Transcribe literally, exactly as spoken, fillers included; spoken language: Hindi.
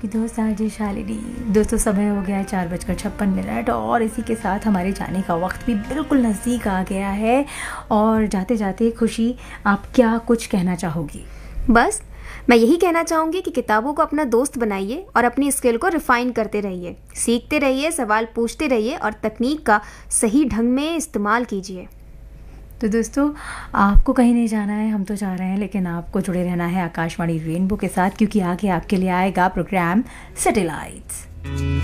आपकी दोस्त आरजे शालिनी। दोस्तों समय हो गया है चार बजकर छप्पन मिनट और इसी के साथ हमारे जाने का वक्त भी बिल्कुल नज़दीक आ गया है। और जाते जाते खुशी, आप क्या कुछ कहना चाहोगी? बस मैं यही कहना चाहूँगी कि किताबों को अपना दोस्त बनाइए और अपनी स्किल को रिफाइन करते रहिए, सीखते रहिए, सवाल पूछते रहिए और तकनीक का सही ढंग में इस्तेमाल कीजिए। तो दोस्तों, आपको कहीं नहीं जाना है, हम तो जा रहे हैं, लेकिन आपको जुड़े रहना है आकाशवाणी रेनबो के साथ, क्योंकि आगे आपके लिए आएगा प्रोग्राम सैटेलाइट्स।